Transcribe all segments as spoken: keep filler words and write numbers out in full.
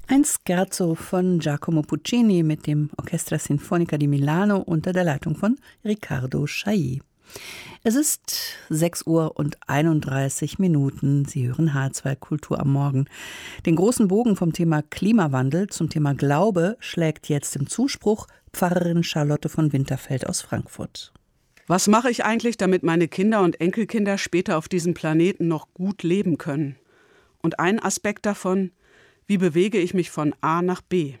Ein Scherzo von Giacomo Puccini mit dem Orchestra Sinfonica di Milano unter der Leitung von Riccardo Chailly. Es ist sechs Uhr und einunddreißig Minuten. Sie hören H zwei Kultur am Morgen. Den großen Bogen vom Thema Klimawandel zum Thema Glaube schlägt jetzt im Zuspruch Pfarrerin Charlotte von Winterfeld aus Frankfurt. Was mache ich eigentlich, damit meine Kinder und Enkelkinder später auf diesem Planeten noch gut leben können? Und ein Aspekt davon: Wie bewege ich mich von A nach B?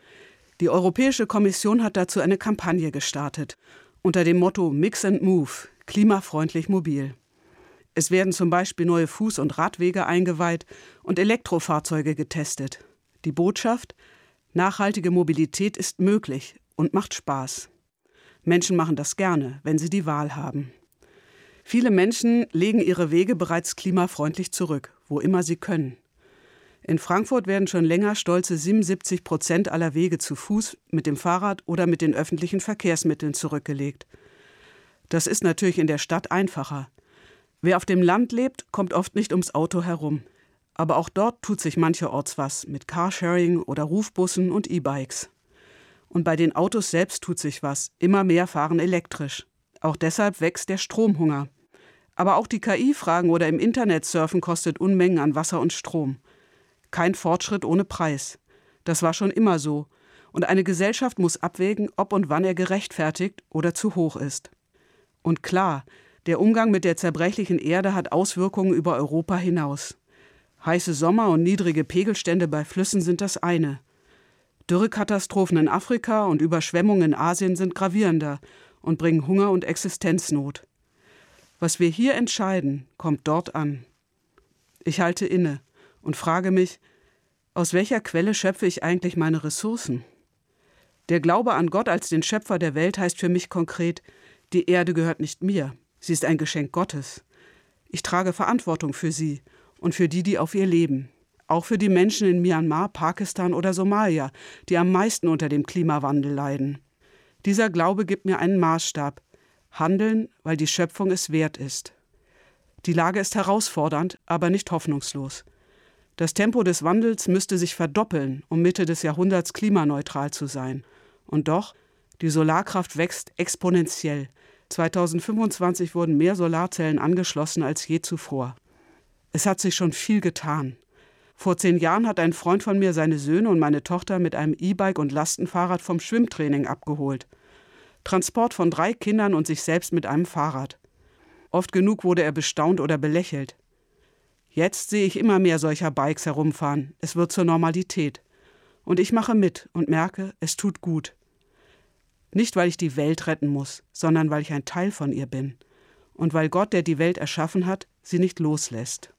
Die Europäische Kommission hat dazu eine Kampagne gestartet, unter dem Motto Mix and Move, klimafreundlich mobil. Es werden zum Beispiel neue Fuß- und Radwege eingeweiht und Elektrofahrzeuge getestet. Die Botschaft: Nachhaltige Mobilität ist möglich und macht Spaß. Menschen machen das gerne, wenn sie die Wahl haben. Viele Menschen legen ihre Wege bereits klimafreundlich zurück, wo immer sie können. In Frankfurt werden schon länger stolze siebenundsiebzig Prozent aller Wege zu Fuß, mit dem Fahrrad oder mit den öffentlichen Verkehrsmitteln zurückgelegt. Das ist natürlich in der Stadt einfacher. Wer auf dem Land lebt, kommt oft nicht ums Auto herum. Aber auch dort tut sich mancherorts was mit Carsharing oder Rufbussen und E-Bikes. Und bei den Autos selbst tut sich was. Immer mehr fahren elektrisch. Auch deshalb wächst der Stromhunger. Aber auch die K I-Fragen oder im Internet surfen kostet Unmengen an Wasser und Strom. Kein Fortschritt ohne Preis. Das war schon immer so. Und eine Gesellschaft muss abwägen, ob und wann er gerechtfertigt oder zu hoch ist. Und klar, der Umgang mit der zerbrechlichen Erde hat Auswirkungen über Europa hinaus. Heiße Sommer und niedrige Pegelstände bei Flüssen sind das eine. Dürrekatastrophen in Afrika und Überschwemmungen in Asien sind gravierender und bringen Hunger und Existenznot. Was wir hier entscheiden, kommt dort an. Ich halte inne und frage mich, aus welcher Quelle schöpfe ich eigentlich meine Ressourcen? Der Glaube an Gott als den Schöpfer der Welt heißt für mich konkret: Die Erde gehört nicht mir, sie ist ein Geschenk Gottes. Ich trage Verantwortung für sie und für die, die auf ihr leben. Auch für die Menschen in Myanmar, Pakistan oder Somalia, die am meisten unter dem Klimawandel leiden. Dieser Glaube gibt mir einen Maßstab: Handeln, weil die Schöpfung es wert ist. Die Lage ist herausfordernd, aber nicht hoffnungslos. Das Tempo des Wandels müsste sich verdoppeln, um Mitte des Jahrhunderts klimaneutral zu sein. Und doch, die Solarkraft wächst exponentiell. zweitausendfünfundzwanzig wurden mehr Solarzellen angeschlossen als je zuvor. Es hat sich schon viel getan. Vor zehn Jahren hat ein Freund von mir seine Söhne und meine Tochter mit einem E-Bike und Lastenfahrrad vom Schwimmtraining abgeholt. Transport von drei Kindern und sich selbst mit einem Fahrrad. Oft genug wurde er bestaunt oder belächelt. Jetzt sehe ich immer mehr solcher Bikes herumfahren. Es wird zur Normalität. Und ich mache mit und merke, es tut gut. Nicht, weil ich die Welt retten muss, sondern weil ich ein Teil von ihr bin. Und weil Gott, der die Welt erschaffen hat, sie nicht loslässt.